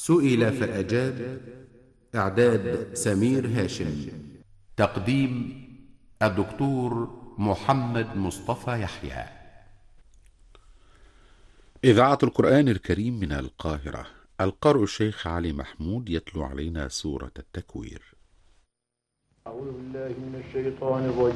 سئل فأجاب. إعداد سمير هاشم. تقديم الدكتور محمد مصطفى يحيى. إذاعة القرآن الكريم من القاهرة. القارئ الشيخ علي محمود يتلو علينا سورة التكوير. أعوذ بالله من الشيطان الرجيم.